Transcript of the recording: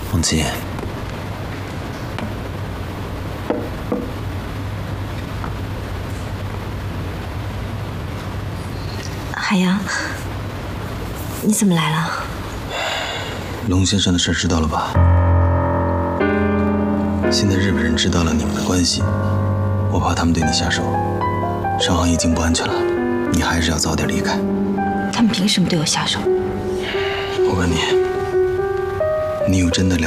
王琪， 海洋，你怎么来了？ 龙先生的事知道了吧？现在日本人知道了你们的关系，我怕他们对你下手。上航已经不安全了，你还是要早点离开。 他们凭什么对我下手？ 我问你，你有真的了